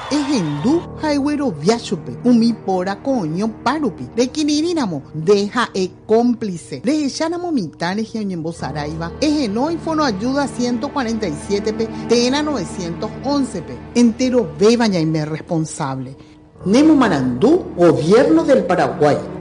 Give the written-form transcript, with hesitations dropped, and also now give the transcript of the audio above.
Ejendu haigüero viachupe, umi pora coño parupi, de quinirinamo, deja cómplice, de echanamo mitad en Saraiva, ejenó y fono ayuda 147 p, tena 911 p, entero bebaña y me responsable. Nemo Marandú, Gobierno del Paraguay.